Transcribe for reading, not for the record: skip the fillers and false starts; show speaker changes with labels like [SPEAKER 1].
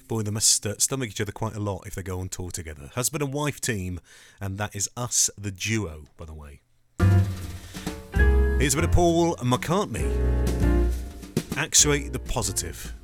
[SPEAKER 1] boy, they must stomach each other quite a lot if they go on tour together. Husband and wife team, and that is Us, the duo, by the way. Here's a bit of Paul McCartney. Actuate the positive.